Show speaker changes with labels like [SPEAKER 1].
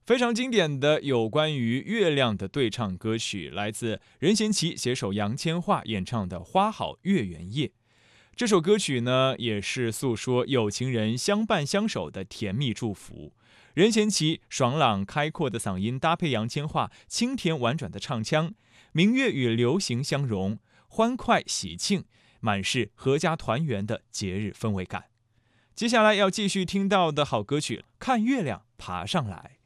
[SPEAKER 1] 非常经典的有关于月亮的对唱歌曲，来自任贤齐携手杨千嬅演唱的《花好月圆夜》。这首歌曲呢，也是诉说有情人相伴相守的甜蜜祝福。任贤齐爽朗开阔的嗓音搭配杨千嬅清甜婉转的唱腔，民乐与流行相融，欢快喜庆，满是阖家团圆的节日氛围感。接下来要继续听到的好歌曲《看月亮爬上来》。